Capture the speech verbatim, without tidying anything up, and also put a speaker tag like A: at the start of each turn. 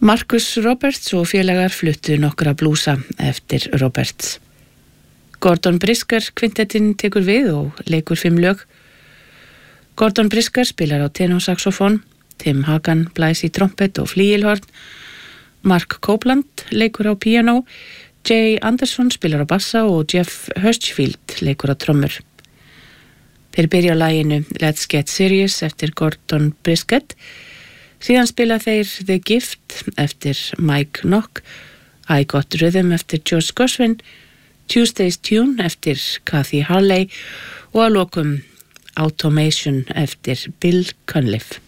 A: Marcus Roberts og félagar fluttu nokkra blúsa eftir Roberts. Gordon Brisker kvintettinn tekur við og leikur fimm lög. Gordon Brisker spilar á tenorsaxofón, Tim Hagan blæs í trompet og flígilhorn, Mark Copeland leikur á píanó, Jay Anderson spilar á bassa og Jeff Hirschfield leikur á trommur. Þeir byrja á laginu Let's Get Serious eftir Gordon Brisker. Síðan spila þeir The Gift eftir Mike Nock, I Got Rhythm eftir George Gershwin, Tuesday's Tune eftir Kathy Harley og að lokum Automation eftir Bill Cunliffe.